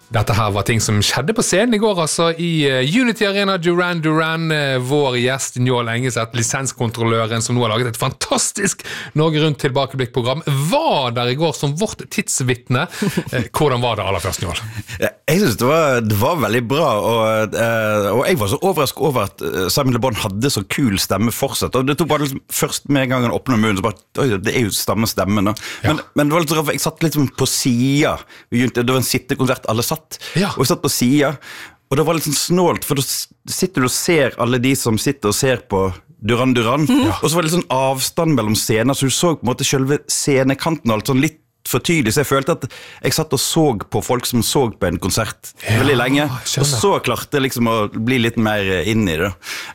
Dette her var ting som skjedde på scenen I går, altså I Unity Arena. Duran Duran, vår gjest Njål Engeseth, lisenskontrolløren som nå har laget et fantastisk Norge Rundt tilbakeblikk-program, var der I går som vårt tidsvittne. Hvordan var det aller først, Njål? Jeg synes det var veldig bra, og jeg var så overrasket over at Simon Le Bon hadde så kul stemme fortsatt, og det tok bare liksom, først med en gang han åpnet munnen, så bare, oi, det jo stemmen nå. Men det var litt rart, jeg satt litt på siden, det var en sittekonsert, alle satt, og jeg satt på siden, og det var litt sånn snålt, for da sitter du og ser alle de som sitter og ser på Duran Duran, og så var det litt sånn avstand mellom scener, så du så på en måte selve scenekanten og alt sånn litt for tydelig, så jeg følte at jeg satt og så på folk som så på en konsert veldig lenge, og så klarte jeg liksom å bli litt mer inn I det.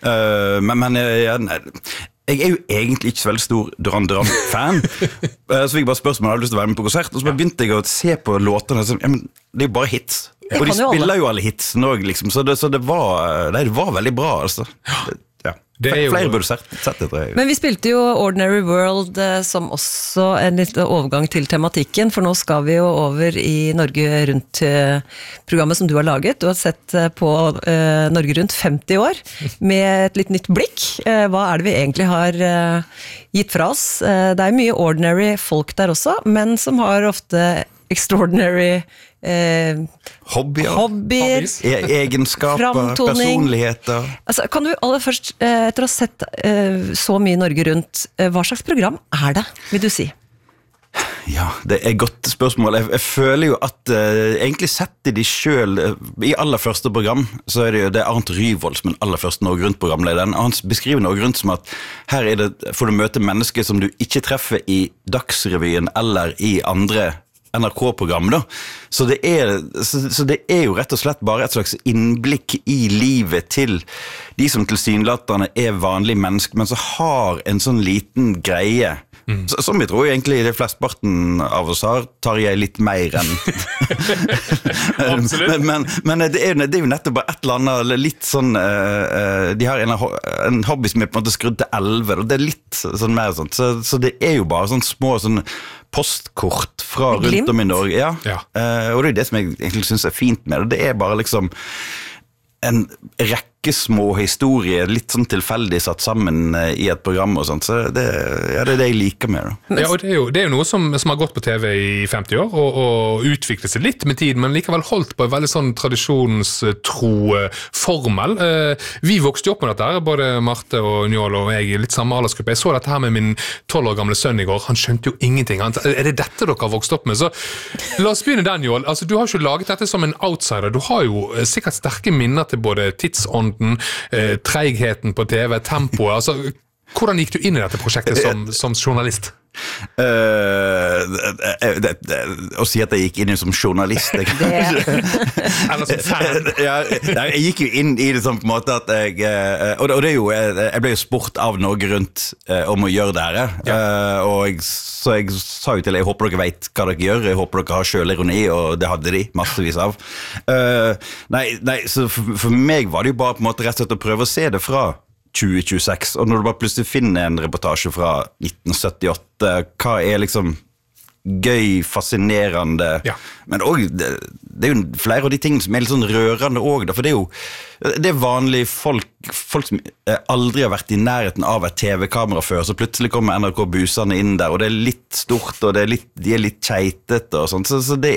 Jeg jo egentlig ikke så veldig stor Duran Duran-fan, så fikk jeg bare spørsmål om jeg hadde lyst til å være med på konsert, og så bare begynte jeg å se på låtene, og så, det jo bare hits. Og de spiller jo alle hitsene også, liksom, så det var veldig bra, altså. Flere burde sett det, tror jeg. Men vi spilte jo Ordinary World som også en liten overgang til tematikken, for nå skal vi jo over I Norge Rundt programmet som du har laget. Du har sett på Norge Rundt 50 år med et litt nytt blikk. Hva det vi egentlig har gitt fra oss? Det mye ordinary folk der også, men som har ofte extraordinary hobbyer, egenskaper, personligheter. Altså, kan du aller først, etter å ha sett så mye Norge Rundt, hva slags program det, vil du si? Ja, det et godt spørsmål. Jeg føler jo at egentlig setter de selv I aller første program, så det Arnt Ryvold som aller første Norge Rundt-programlederen. Han beskriver Norge Rundt som at her får du møte mennesker som du ikke treffer I Dagsrevyen eller I andre NRK-program da. Så det jo rett og slett bare et slags innblikk I livet til de som tilsynelatende vanlige mennesker, men så har en sånn liten greie, som jeg tror egentlig de flestparten av oss har, tar jeg litt mer enn. men det jo nettopp bare et eller annet, litt sånn, de har en hobby som på en måte skrudd til 11, og det litt sånn mer sånt, så det jo bare sånn små sånn postkort fra rundt om I Norge, og det det som jeg egentlig synes fint med det, det bare liksom en rekke små historier, litt sånn tilfeldig satt sammen I et program og sånt, så det det jeg liker med det. Ja, og det jo noe som har gått på TV I 50 år, og utviklet seg litt med tid, men likevel holdt på en veldig sånn tradisjonstro formel. Vi vokste jo opp med dette her, både Marte og Njål og jeg, litt samme aldersgruppe. Jeg så dette her med min 12 år gamle sønn I går, han skjønte jo ingenting. Det dette dere har vokst opp med? Så la oss begynne den, Njål. Altså, du har ikke laget dette som en outsider, du har jo sikkert sterke minner til både tidsånden, treigheten på TV, tempoet, altså hvordan gikk du inn I dette prosjektet som journalist? Å si at jeg gikk inn som journalist Eller som fan jeg gikk jo inn I det som på en måte at og det jo, jeg ble jo spurt av Norge Rundt om å gjøre det her og så jeg sa jo til jeg håper dere vet hva dere gjør, jeg håper dere har selvironi og det hadde de massevis av nei, så for meg var det jo bare på en måte rett og slett å prøve å se det fra 2026, og når du bare plutselig finner en reportasje fra 1978, hva liksom gøy, fascinerende, men også, det jo flere av de tingene som litt sånn rørende også, for det vanlige folk som aldri har vært I nærheten av et TV-kamera før, så plutselig kommer NRK busene inn der, og det litt stort, og de litt keitet og sånt, så det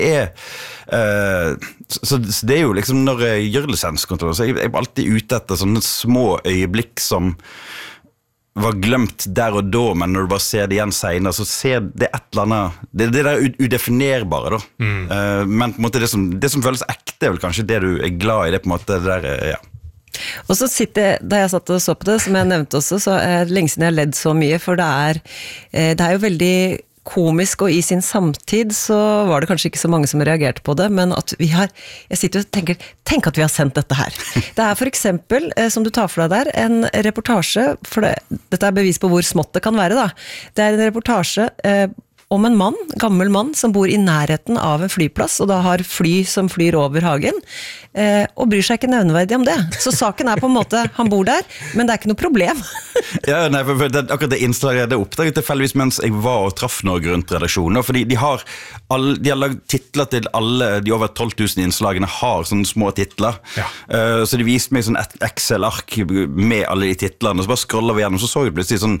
så det jo liksom, når jeg gjør lisenskontroll, så jeg alltid ute etter sånne små øyeblikk som var glemt der og da, men når du bare ser det igjen senere, så ser det et eller annet, det der udefinerbare da. Men på en måte det som føles ekte, vel kanskje det du glad I, det på en måte det der, Og så da jeg satt og så på det, som jeg nevnte også, så lenge siden jeg har ledd så mye, for det jo veldig komisk, og I sin samtid så var det kanskje ikke så mange som reagerte på det, men at jeg sitter og tenker, tenk at vi har sendt dette her. Det for eksempel, som du tar for deg der, en reportasje, for dette bevis på hvor smått det kan være da. Det en reportasje om en mann, gammel mann, som bor i nærheten av en flyplass, og da har fly som flyr over hagen, og bryr seg ikke nevneverdig om det. Så saken på en måte, han bor der, men det ikke noe problem. Ja, nei, for akkurat det innslaget det oppdaget tilfeldigvis mens jeg var og traff Norge Rundt-redaksjonen, fordi de har lagd titler til alle, de over 12 000 innslagene har sånne små titler. Ja. Så de viste meg sånn et Excel-ark med alle de titlene, og så bare scrollet vi gjennom, så vi plutselig sånn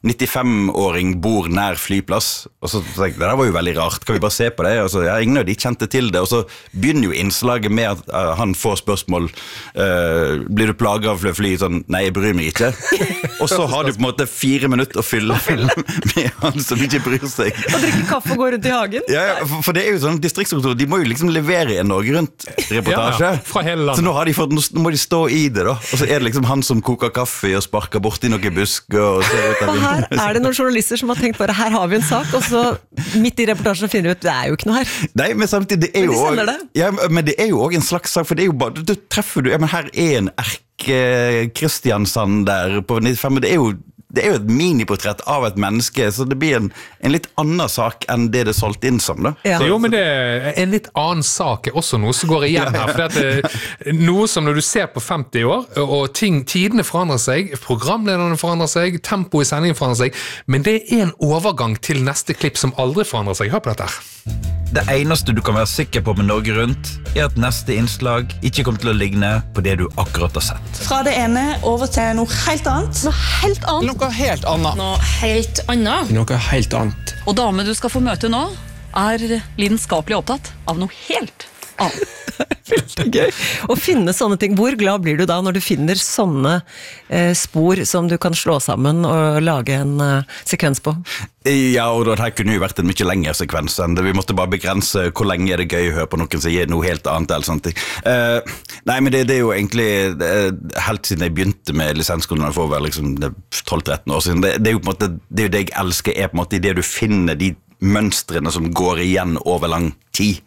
95-åring bor nær flyplass, og så tenkte jeg, det der var jo veldig rart, kan vi bare se på det? Og så, ja, ingen av de kjente til det, og så begynner jo innslaget med at han får spørsmål, blir du plaget av fly? Sånn, nei, jeg bryr meg ikke. Og så har du på en måte 4 minutter å fylle med han som ikke bryr seg. Og drikke kaffe og gå rundt i hagen. Ja, for det jo sånn, distriktskontor, de må jo liksom levere en Norge Rundt-reportasje. Ja, fra hele landet. Så nå må de stå i det da, og så det liksom han som koker kaffe og sparker bort i noen busker og ser ut av her det noen journalister som har tenkt bare, her har vi en sak, og så midt i reportasjen finner vi ut, det jo ikke noe her. Nei, men samtidig, det jo også, ja, men det jo også en slags sak, for det jo bare, du treffer du, ja, men her en Erke Kristiansand der på 95, det jo et miniportrett av et menneske, så det blir en litt annen sak enn det solgt inn som da. Ja. Jo, men det en litt annen sak også noe som går igjen her, for det noe som når du ser på 50 år, og tidene forandrer seg, programlederne forandrer seg, tempo i sendingen forandrer seg, men det en overgang til neste klipp som aldri forandrer seg. Hør på dette her. Det eneste du kan være sikker på med Norge Rundt at neste innslag ikke kommer til å ligne på det du akkurat har sett. Fra det ene over til noe helt annet. Noe helt annet. Noe helt annet. Noe helt annet. Noe helt annet. Og dame du skal få møte nå lidenskapelig opptatt av noe helt annet. Veldig gøy å finne sånne ting. Hvor glad blir du da når du finner sånne spor som du kan slå sammen og lage en sekvens på? Ja, og det her kunne jo vært en mye lengre sekvens enn det. Vi måtte bare begrense hvor lenge det gøy å høre på noen som gir noe helt annet eller sånt. Nei, men det jo egentlig helt siden jeg begynte med lisensskolen for vel liksom 12-13 år siden. Det jo på en måte, det jo det jeg elsker på en måte i det du finner de mønstrene som går igjen over lang tid.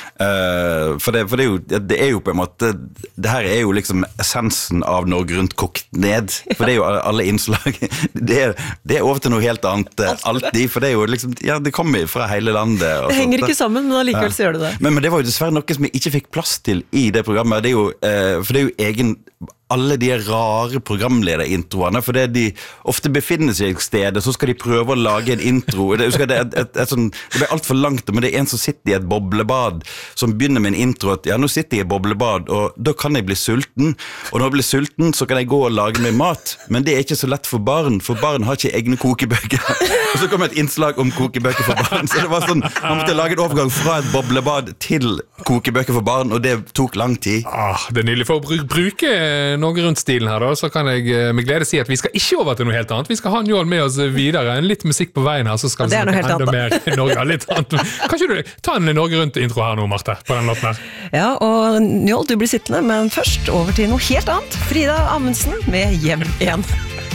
For det jo på en måte, det her jo liksom essensen av Norge Rundt kokt ned, for det jo alle innslag, det over til noe helt annet alltid, for det jo liksom, ja, det kommer fra hele landet. Det henger ikke sammen, men allikevel så gjør det det. Men det var jo dessverre noe som jeg ikke fikk plass til i det programmet, for det jo egen alle de rare programlederintroene, for det de ofte befinner seg i stedet, så skal de prøve å lage en intro. Det blir alt for langt, men det en som sitter i et boblebad, som begynner med en intro, at ja, nå sitter jeg i et boblebad, og da kan jeg bli sulten, og når jeg blir sulten, så kan jeg gå og lage meg mat, men det ikke så lett for barn har ikke egne kokebøker. Og så kom et innslag om kokebøker for barn, så det var sånn, man måtte lage en overgang fra et boblebad til kokebøker for barn, og det tok lang tid. Det nydelig for å bruke Norge Rundt-stilen her da, så kan jeg med glede si at vi skal ikke over til noe helt annet. Vi skal ha Njål med oss videre, en litt musikk på veien her, så skal vi snakke enda mer Norge. Litt annet. Kanskje du ta en Norge Rundt-intro her nå, Marte, på den låten her? Ja, og Njål, du blir sittende, men først over til noe helt annet. Frida Amundsen med Hjem igjen.